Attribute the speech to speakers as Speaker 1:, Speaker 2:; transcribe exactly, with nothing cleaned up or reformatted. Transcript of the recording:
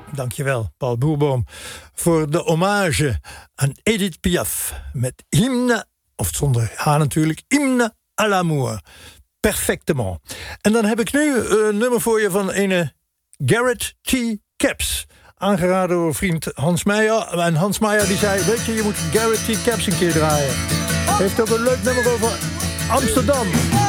Speaker 1: Dankjewel, Paul Boerboom, voor de hommage aan Edith Piaf met Hymne, of zonder haar natuurlijk, Hymne à l'amour. Perfectement. En dan heb ik nu een nummer voor je van ene Garrett T. Capps. Aangeraden door vriend Hans Meijer. En Hans Meijer die zei, weet je, je moet Garrett T. Capps een keer draaien. Heeft ook een leuk nummer over Amsterdam.